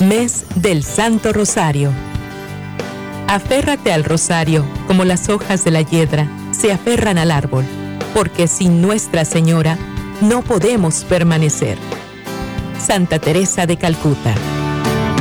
Mes del Santo Rosario. Aférrate al rosario como las hojas de la hiedra se aferran al árbol, porque sin Nuestra Señora no podemos permanecer. Santa Teresa de Calcuta.